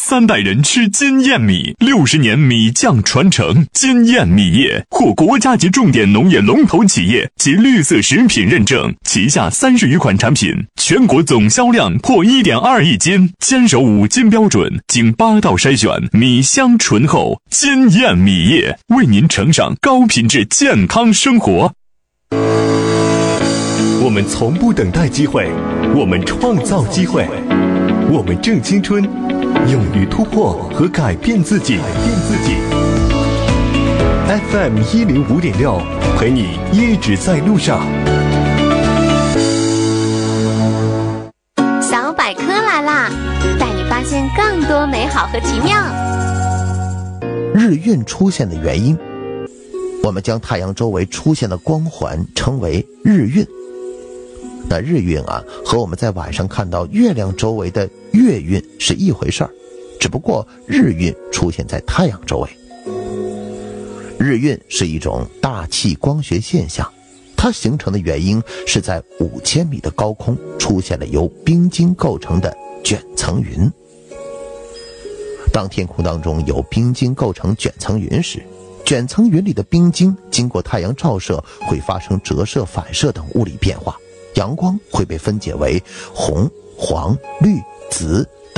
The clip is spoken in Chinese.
3代人吃金燕米，60年米酱传承。金燕米业获国家级重点农业龙头企业及绿色食品认证，旗下30余款产品，全国总销量破1.2亿斤，坚守5金标准，经8道筛选，米香醇厚。金燕米业为您呈上高品质健康生活。 我们从不等待机会，我们创造机会，我们正青春，勇于突破和改变自己。FM 105.6，陪你一直在路上。 小百科来啦，带你发现更多美好和奇妙。 日晕出现的原因，我们将太阳周围出现的光环称为日晕。那日晕啊，和我们在晚上看到月亮周围的月晕是一回事儿，只不过日晕出现在太阳周围。日晕是一种大气光学现象，它形成的原因是在5000米的高空出现了由冰晶构成的卷层云。当天空当中有冰晶构成卷层云时，卷层云里的冰晶经过太阳照射会发生折射、反射等物理变化，阳光会被分解为红、黄、绿、紫